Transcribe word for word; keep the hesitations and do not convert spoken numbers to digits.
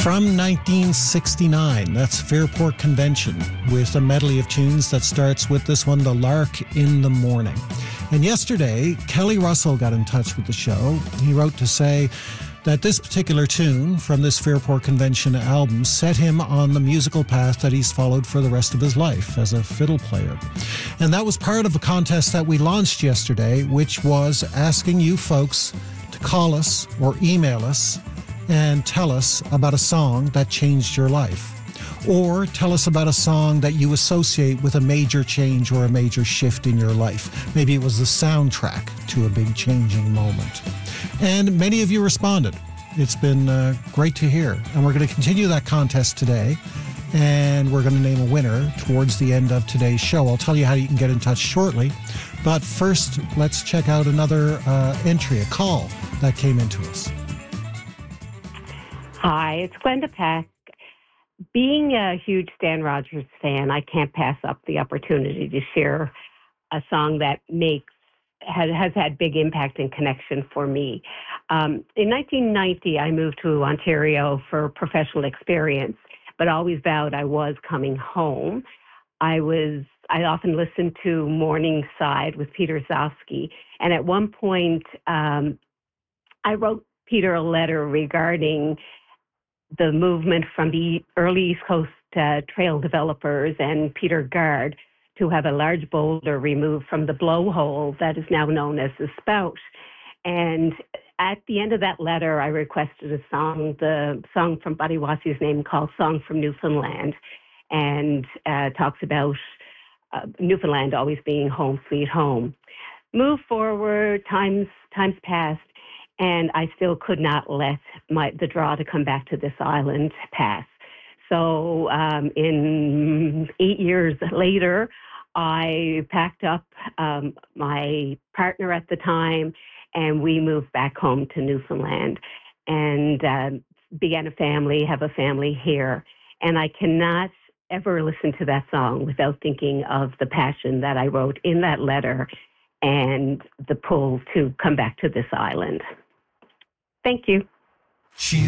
From nineteen sixty-nine, that's Fairport Convention, with a medley of tunes that starts with this one, The Lark in the Morning. And yesterday, Kelly Russell got in touch with the show. He wrote to say that this particular tune from this Fairport Convention album set him on the musical path that he's followed for the rest of his life as a fiddle player. And that was part of a contest that we launched yesterday, which was asking you folks to call us or email us and tell us about a song that changed your life. Or tell us about a song that you associate with a major change or a major shift in your life. Maybe it was the soundtrack to a big changing moment. And many of you responded. It's been uh, great to hear. And we're going to continue that contest today. And we're going to name a winner towards the end of today's show. I'll tell you how you can get in touch shortly. But first, let's check out another uh, entry, a call that came into us. Hi, it's Glenda Peck. Being a huge Stan Rogers fan, I can't pass up the opportunity to share a song that makes has, has had big impact and connection for me. Um, in nineteen ninety, I moved to Ontario for professional experience, but always vowed I was coming home. I was I often listened to Morningside with Peter Zofsky, and at one point, um, I wrote Peter a letter regarding the movement from the early East Coast uh, trail developers and Peter Gard to have a large boulder removed from the blowhole that is now known as the Spout. And at the end of that letter, I requested a song, the song from Buddy Wassey's name called Song from Newfoundland, and uh, talks about uh, Newfoundland always being home, sweet home. Move forward, times times passed, and I still could not let my the draw to come back to this island pass. So um, in eight years later, I packed up um, my partner at the time, and we moved back home to Newfoundland and uh, began a family, have a family here. And I cannot ever listen to that song without thinking of the passion that I wrote in that letter and the pull to come back to this island. Thank you.